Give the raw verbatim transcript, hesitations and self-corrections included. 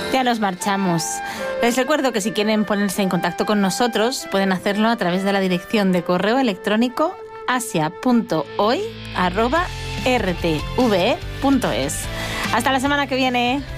Ya nos marchamos. Les recuerdo que si quieren ponerse en contacto con nosotros, pueden hacerlo a través de la dirección de correo electrónico asia punto hoy arroba r t v e punto es. Hasta la semana que viene.